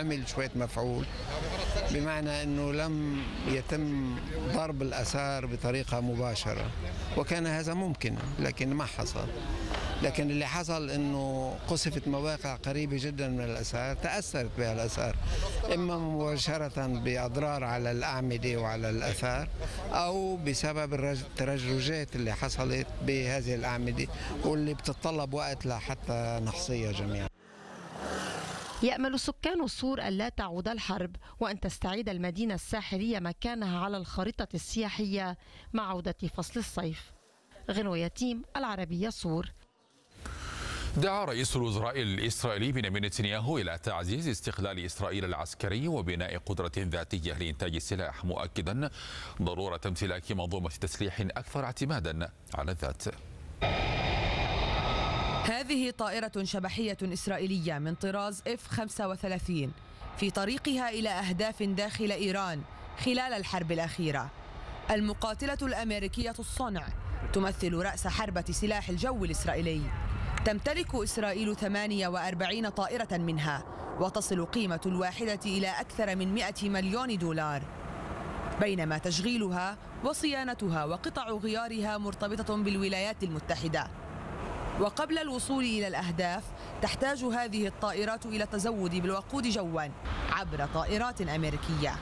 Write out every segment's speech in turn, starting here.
عمل شوية مفعول، بمعنى أنه لم يتم ضرب الآثار بطريقة مباشرة، وكان هذا ممكن لكن ما حصل. لكن اللي حصل أنه قصفت مواقع قريبة جدا من الآثار، تأثرت بها الآثار إما مباشرة بأضرار على الأعمدة وعلى الآثار، أو بسبب الترججات اللي حصلت بهذه الأعمدة واللي بتتطلب وقت لحتى نحصيها جميعا. يأمل سكان الصور أن لا تعود الحرب وأن تستعيد المدينة الساحلية مكانها على الخريطة السياحية مع عودة فصل الصيف. غنوة يتيم، العربية صور. دعا رئيس الوزراء الإسرائيلي بنيامين نتنياهو إلى تعزيز استقلال إسرائيل العسكري وبناء قدرة ذاتية لإنتاج السلاح، مؤكدا ضرورة امتلاك منظومة تسليح أكثر اعتمادا على الذات. هذه طائرة شبحية إسرائيلية من طراز F-35 في طريقها إلى أهداف داخل إيران خلال الحرب الأخيرة. المقاتلة الأمريكية الصنع تمثل رأس حربة سلاح الجو الإسرائيلي. تمتلك إسرائيل 48 طائرة منها، وتصل قيمة الواحدة إلى أكثر من 100 مليون دولار، بينما تشغيلها وصيانتها وقطع غيارها مرتبطة بالولايات المتحدة. وقبل الوصول إلى الأهداف تحتاج هذه الطائرات إلى التزود بالوقود جوا عبر طائرات أمريكية.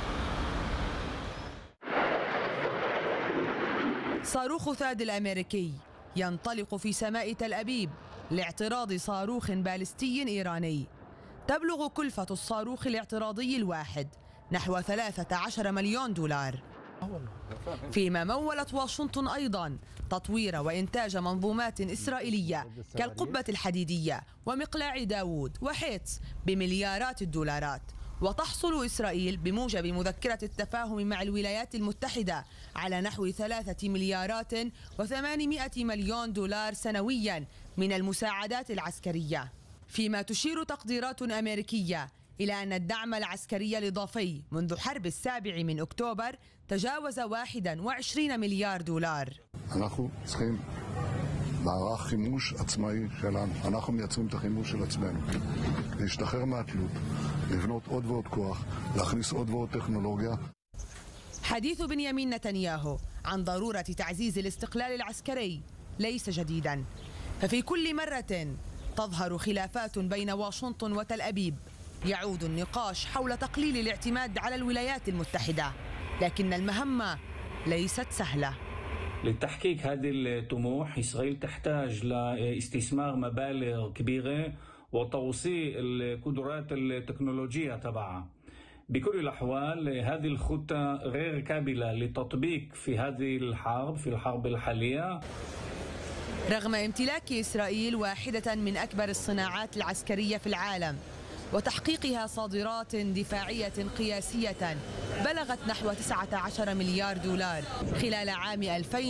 صاروخ ثاد الأمريكي ينطلق في سماء تل أبيب لاعتراض صاروخ باليستي إيراني. تبلغ كلفة الصاروخ الاعتراضي الواحد نحو 13 مليون دولار. فيما مولت واشنطن أيضا تطوير وإنتاج منظومات إسرائيلية كالقبة الحديدية ومقلاع داوود وحيتس بمليارات الدولارات. وتحصل إسرائيل بموجب مذكرة التفاهم مع الولايات المتحدة على نحو 3 مليارات و800 مليون دولار سنويا من المساعدات العسكرية، فيما تشير تقديرات أمريكية إلى أن الدعم العسكري الإضافي منذ حرب 7 من أكتوبر تجاوز 21 مليار دولار. אנחנו צריכים מערך חימוש עצמאי שלנו. אנחנו מייצרים את החימוש של עצמנו. להשתחרר מהתלות, לבנות עוד ועוד כוח, להכניס עוד ועוד טכנולוגיה. حديث بنيامين نتنياهو عن ضرورة تعزيز الاستقلال العسكري ليس جديدا، ففي كل مرة تظهر خلافات بين واشنطن وتل أبيب يعود النقاش حول تقليل الاعتماد على الولايات المتحدة، لكن المهمة ليست سهلة. لتحقيق هذه الطموح إسرائيل تحتاج لاستثمار مبالغ كبيرة وتوسيع القدرات التكنولوجية تبعها. بكل الأحوال هذه الخطة غير قابلة للتطبيق في هذه الحرب، في الحرب الحالية. رغم امتلاك إسرائيل واحدة من أكبر الصناعات العسكرية في العالم وتحقيقها صادرات دفاعية قياسية بلغت نحو 19 مليار دولار خلال عام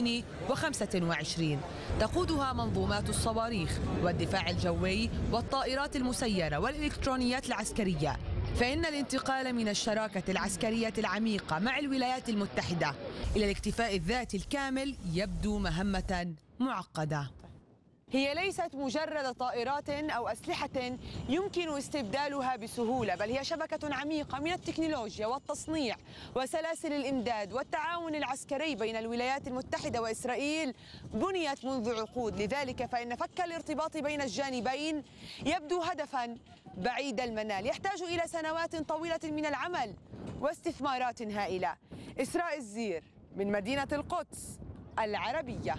2025، تقودها منظومات الصواريخ والدفاع الجوي والطائرات المسيرة والإلكترونيات العسكرية، فإن الانتقال من الشراكة العسكرية العميقة مع الولايات المتحدة إلى الاكتفاء الذاتي الكامل يبدو مهمة معقدة. هي ليست مجرد طائرات أو أسلحة يمكن استبدالها بسهولة، بل هي شبكة عميقة من التكنولوجيا والتصنيع وسلاسل الإمداد والتعاون العسكري بين الولايات المتحدة وإسرائيل بنيت منذ عقود. لذلك فإن فك الارتباط بين الجانبين يبدو هدفا بعيد المنال، يحتاج إلى سنوات طويلة من العمل واستثمارات هائلة. إسراء الزير من مدينة القدس، العربية.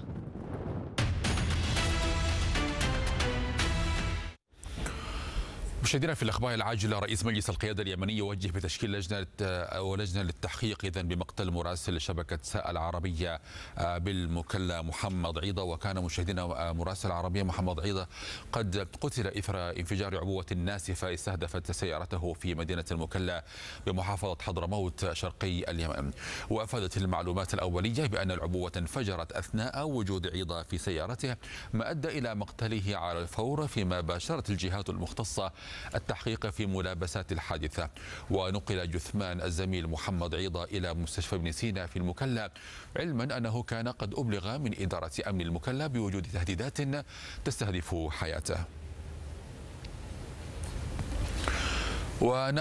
مشاهدينا في الاخبار العاجله، رئيس مجلس القياده اليمني يوجه بتشكيل لجنه للتحقيق بمقتل مراسل شبكه ساء العربيه بالمكلا محمد عيضه. وكان مشاهدينا مراسل العربيه محمد عيضه قد قتل اثر انفجار عبوه ناسفه استهدفت سيارته في مدينه المكلا بمحافظه حضرموت شرقي اليمن. وافادت المعلومات الاوليه بان العبوه انفجرت اثناء وجود عيضه في سيارته، ما ادى الى مقتله على الفور، فيما باشرت الجهات المختصه التحقيق في ملابسات الحادثة. ونقل جثمان الزميل محمد عيضة إلى مستشفى ابن سينا في المكلا، علما أنه كان قد أبلغ من إدارة أمن المكلا بوجود تهديدات تستهدف حياته.